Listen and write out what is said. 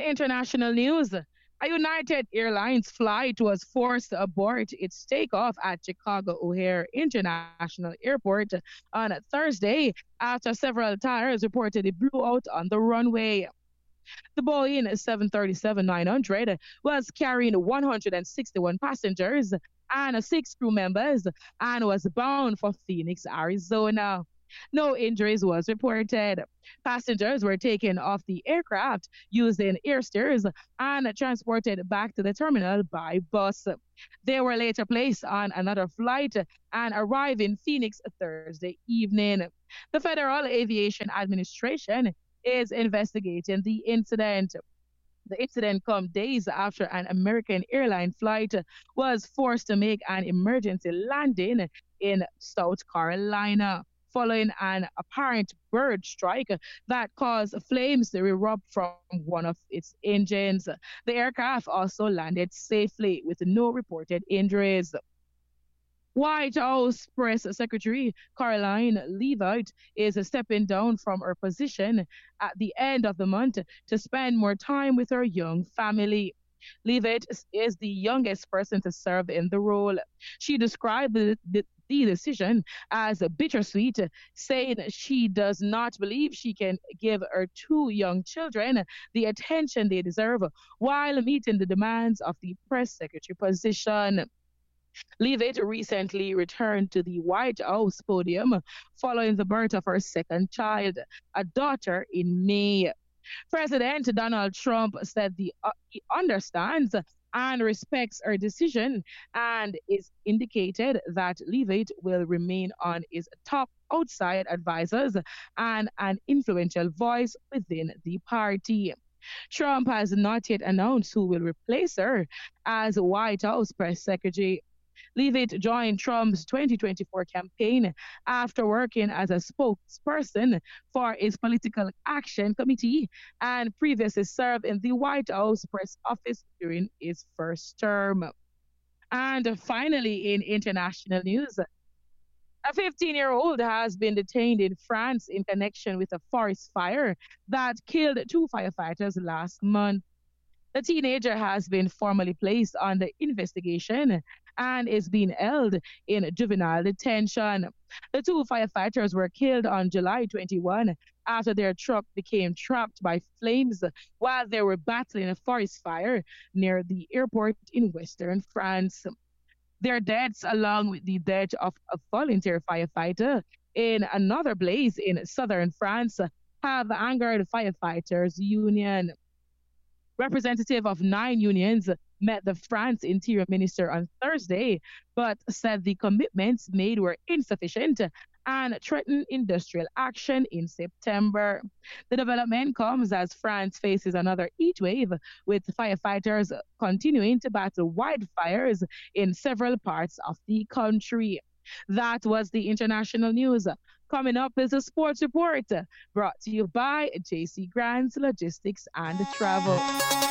international news, a United Airlines flight was forced to abort its takeoff at Chicago O'Hare International Airport on Thursday after several tires reportedly blew out on the runway. The Boeing 737-900 was carrying 161 passengers and six crew members and was bound for Phoenix, Arizona. No injuries was reported. Passengers were taken off the aircraft using air stairs and transported back to the terminal by bus. They were later placed on another flight and arrived in Phoenix Thursday evening. The Federal Aviation Administration is investigating the incident. The incident come days after an American airline flight was forced to make an emergency landing in South Carolina following an apparent bird strike that caused flames to erupt from one of its engines. The aircraft also landed safely with no reported injuries. White House Press Secretary Caroline Leavitt is stepping down from her position at the end of the month to spend more time with her young family. Leavitt is the youngest person to serve in the role. She described the decision as bittersweet, saying she does not believe she can give her two young children the attention they deserve while meeting the demands of the press secretary position. Leavitt recently returned to the White House podium following the birth of her second child, a daughter, in May. President Donald Trump said he understands and respects her decision and is indicated that Leavitt will remain on his top outside advisors and an influential voice within the party. Trump has not yet announced who will replace her as White House press secretary. Leavitt joined Trump's 2024 campaign after working as a spokesperson for his political action committee and previously served in the White House press office during his first term. And finally, in international news, a 15-year-old has been detained in France in connection with a forest fire that killed two firefighters last month. The teenager has been formally placed under investigation and is being held in juvenile detention. The two firefighters were killed on July 21 after their truck became trapped by flames while they were battling a forest fire near the airport in western France. Their deaths, along with the death of a volunteer firefighter in another blaze in southern France, have angered firefighters union. Representative of nine unions met the France Interior Minister on Thursday, but said the commitments made were insufficient and threatened industrial action in September. The development comes as France faces another heat wave, with firefighters continuing to battle wildfires in several parts of the country. That was the international news. Coming up is a sports report brought to you by JC Grants Logistics and Travel.